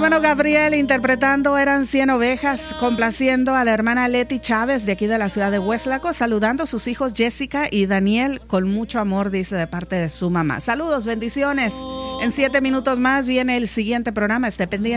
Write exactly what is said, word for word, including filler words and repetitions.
hermano Gabriel interpretando Eran cien ovejas, complaciendo a la hermana Leti Chávez de aquí de la ciudad de Hueslaco, saludando a sus hijos Jessica y Daniel con mucho amor, dice, de parte de su mamá. Saludos, bendiciones. En siete minutos más viene el siguiente programa, esté pendiente.